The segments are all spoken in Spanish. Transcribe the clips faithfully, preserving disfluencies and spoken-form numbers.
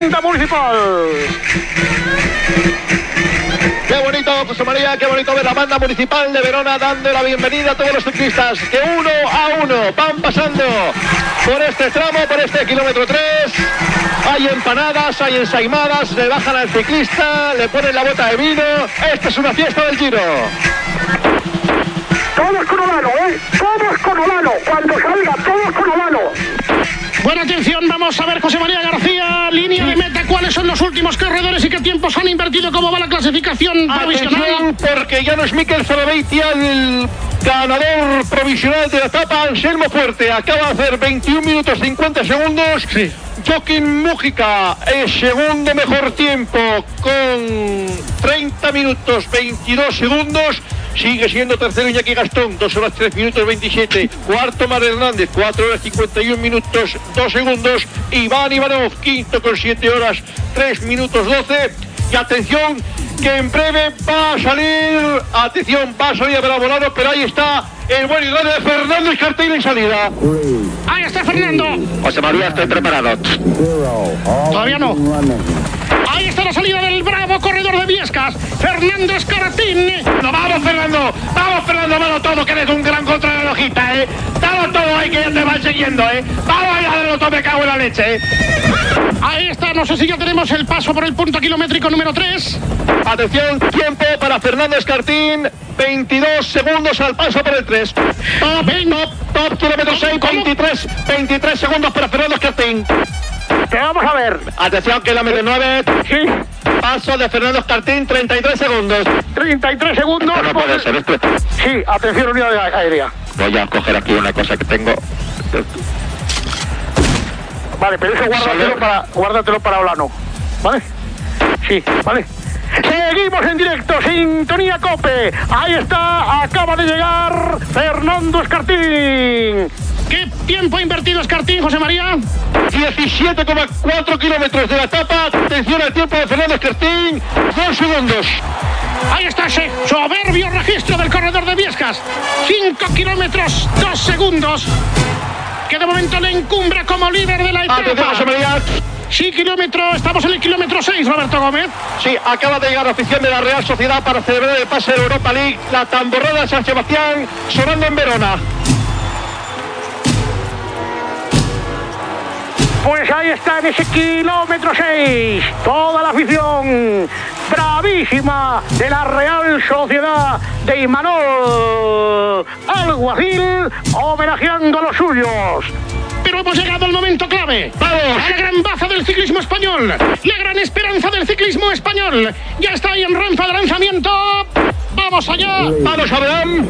Municipal. Qué bonito, José María, qué bonito ver la banda municipal de Verona dando la bienvenida a todos los ciclistas que uno a uno van pasando por este tramo, por este kilómetro tres. Hay empanadas, hay ensaimadas, le bajan al ciclista, le ponen la bota de vino. Esta es una fiesta del Giro. Todos con Olano, ¿eh? Todos con Olano. Cuando salga, todos con Olano. Buena atención, vamos a ver, José María García, línea de meta, cuáles son los últimos corredores y qué tiempos han invertido, cómo va la clasificación provisional. Atención, porque ya no es Mikel Zorobeitia el ganador provisional de la etapa. Anselmo Fuerte acaba de hacer veintiún minutos cincuenta segundos. Sí. Joaquín Mújica, el segundo mejor tiempo con treinta minutos veintidós segundos. Sigue siendo tercero Iñaki Gastón, dos horas tres minutos veintisiete. Cuarto Mar Hernández, cuatro horas cincuenta y un minutos dos segundos. Iván Ivanov, quinto con siete horas tres minutos doce. Y atención, que en breve va a salir, atención, va a salir a Bravo, pero ahí está el buen y grande de Fernando Escartín en salida. Ahí está Fernando. José María, estoy preparado. Todavía no. Ahí está la salida del bravo corredor de Viescas, Fernando Escartín. No, vamos Fernando, vamos Fernando, dalo todo, que eres un gran contrarrelojista, eh. Dalo todo ahí, que ya te van siguiendo, eh. Vamos a darlo todo, me cago en la leche, eh. Ahí está, no sé si ya tenemos el paso por el punto kilométrico número tres. Atención, tiempo para Fernando Escartín, veintidós segundos al paso por el tres. Top, top, top, kilómetro seis, veintitrés, veintitrés segundos para Fernando Escartín. Te vamos a ver. Atención, kilómetro nueve. Sí. Paso de Fernando Escartín, treinta y tres segundos. treinta y tres segundos. Esto no puede ser, esto. Sí, atención, unidad aérea. Voy a coger aquí una cosa que tengo. Vale, pero eso guárdatelo para, guárdatelo para Olano. ¿Vale? Sí, vale. Seguimos en directo, Sintonía Cope. Ahí está, acaba de llegar Fernando Escartín. ¿Qué tiempo ha invertido Escartín, José María? diecisiete coma cuatro kilómetros de la etapa. Atención al tiempo de Fernando Escartín, dos segundos. Ahí está ese soberbio registro del corredor de Viescas. cinco kilómetros, dos segundos. Que de momento le encumbra como líder de la etapa. Atención, José María. Sí, kilómetro, estamos en el kilómetro seis, Roberto Gómez. Sí, acaba de llegar la afición de la Real Sociedad para celebrar el pase de Europa League. La tamborrada de San Sebastián sonando en Verona. Pues ahí está en ese kilómetro seis, toda la afición bravísima de la Real Sociedad de Imanol Alguacil, homenajeando a los suyos. Pero hemos llegado al momento clave. ¡Vamos! A la gran baza del ciclismo español. La gran esperanza del ciclismo español. Ya está ahí en rampa de lanzamiento. ¡Vamos allá! ¡Vamos, Abraham!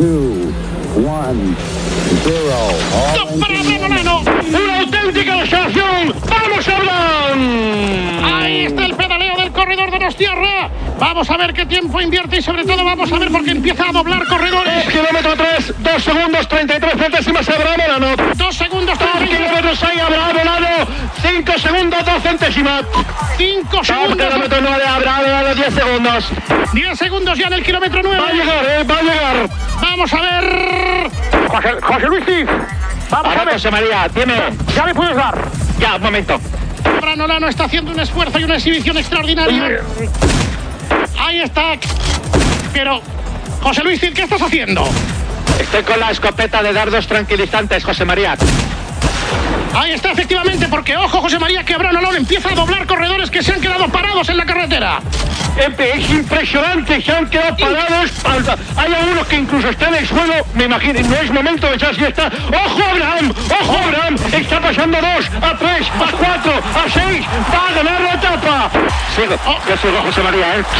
¡Top para Abraham Olano! ¡Una auténtica demostración! ¡Vamos, Abraham! Ahí está el pedaleo del corredor de Donostiarra. Vamos a ver qué tiempo invierte y sobre todo vamos a ver por qué empieza a doblar corredores. Kilómetro tres, dos segundos, treinta y tres centésimas, Abraham Olano. Dos segundos, Dos treinta y tres. kilómetros seis, Abraham Olano. Cinco segundos, dos centésimas. Cinco Dos segundos. kilómetro nueve, Abraham Olano, diez segundos. Diez segundos ya en el kilómetro nueve. Va a llegar, eh, va a llegar. Vamos a ver. José, José Luis Cid, vamos Ahora, a ver. José María, dime. Ya le puedes dar. Ya, un momento. Abraham Olano está haciendo un esfuerzo y una exhibición extraordinaria. Ahí está. Pero, José Luis Cid, ¿qué estás haciendo? Estoy con la escopeta de dardos tranquilizantes, José María. Ahí está, efectivamente, porque, ojo, José María, que Abraham Olano empieza a doblar corredores que se han quedado parados en la carretera. Es impresionante, se han quedado parados. Hay algunos que incluso están en el suelo. Me imagino, no es momento de echar siesta. ¡Ojo, Abraham! ¡Ojo, Abraham! Está pasando dos, a tres, a cuatro, a seis. ¡Va a ganar la etapa! Sigo, yo sigo, José María, ¿eh?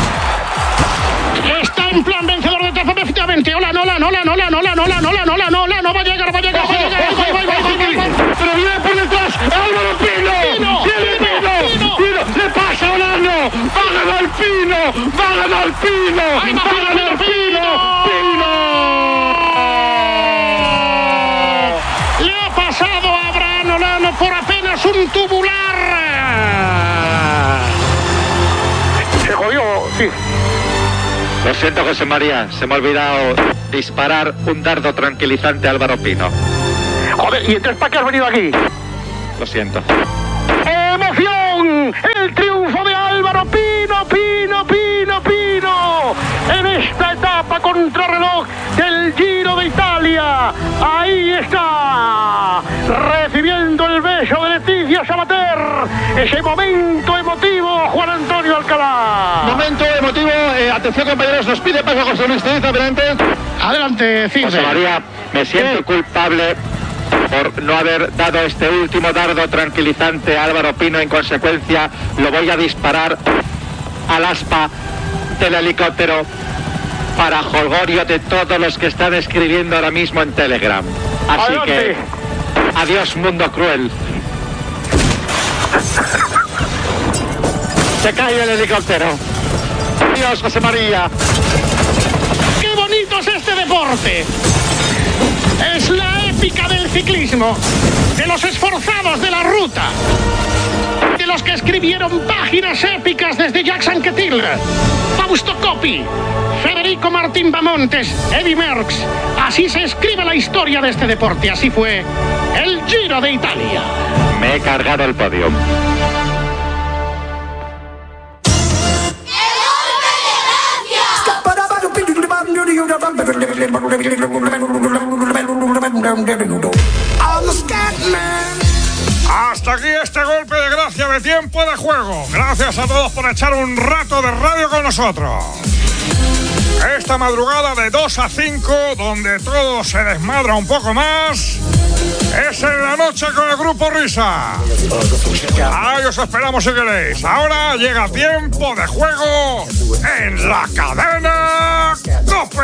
Está en plan vencedor de etapa, efectivamente. Hola, hola, hola, hola, hola, hola, hola, hola, hola, hola, no va a llegar, va a llegar, va a llegar. ¡Ojo, ojo! ¡Pero viene por detrás! ¡Álvaro Pino! Pino, ¡Viene Pino, Pino! Pino. ¡Pino! ¡Le pasa a Olano! ¡Va a ganar Pino! ¡Va a ganar Pino! Ahí va ¡Va a ganar Pino! ¡Pino! Le ha pasado a Abraham Olano por apenas un tubular. Se jodió, sí. Lo siento, José María, se me ha olvidado disparar un dardo tranquilizante a Álvaro Pino. Joder, ¿y entonces para qué has venido aquí? Lo siento. ¡Emoción! Atención, el triunfo de Álvaro Pino, Pino, Pino, Pino, en esta etapa contrarreloj del Giro de Italia. Ahí está, recibiendo el beso de Leticia Sabater, ese momento emotivo, Juan Antonio Alcalá. Momento emotivo, eh, atención compañeros, nos pide paso José Luis Ceniza, adelante. Adelante, Circe. José María, me siento ¿Qué? culpable por no haber dado este último dardo tranquilizante a Álvaro Pino. En consecuencia, lo voy a disparar al aspa del helicóptero para jolgorio de todos los que están escribiendo ahora mismo en Telegram. Así Adelante. que, adiós mundo cruel. Se cae el helicóptero. Adiós, José María. ¡Qué bonito es este deporte! Es la épica del ciclismo, de los esforzados de la ruta, de los que escribieron páginas épicas desde Jacques Anquetil, Fausto Coppi, Federico Martín Bamontes, Eddy Merckx. Así se escribe la historia de este deporte. Así fue el Giro de Italia. Me he cargado el podio. Hasta aquí este golpe de gracia de tiempo de juego. Gracias a todos por echar un rato de radio con nosotros. Esta madrugada de dos a cinco, donde todo se desmadra un poco más, es en la noche con el Grupo Risa. Ahí os esperamos si queréis. Ahora llega tiempo de juego en la cadena COPE.